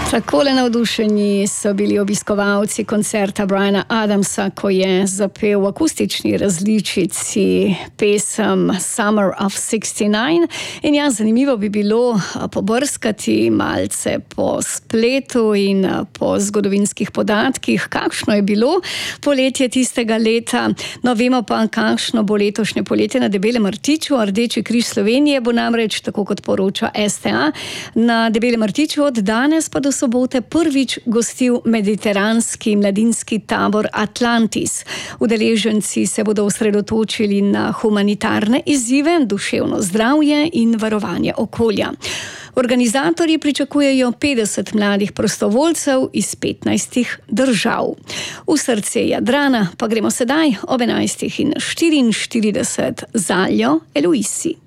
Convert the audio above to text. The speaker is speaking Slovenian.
Takole navdušeni so bili obiskovalci koncerta Briana Adamsa, ko je zapel v akustični različici pesem Summer of 69. In ja, zanimivo bi bilo pobrskati malce po spletu in po zgodovinskih podatkih, kakšno je bilo poletje tistega leta. No, vemo pa, kakšno bo letošnje poletje na Debelem rtiču. Rdeči križ Slovenije bo namreč, tako kot poroča STA, na Debelem rtiču od danes pa do sobote prvič gostil mediteranski mladinski tabor Atlantis. Udeleženci se bodo osredotočili na humanitarne izzive, duševno zdravje in varovanje okolja. Organizatorji pričakujejo 50 mladih prostovoljcev iz 15 držav. V srce Jadrana pa gremo sedaj ob 11:44 z Aljo Eloisi.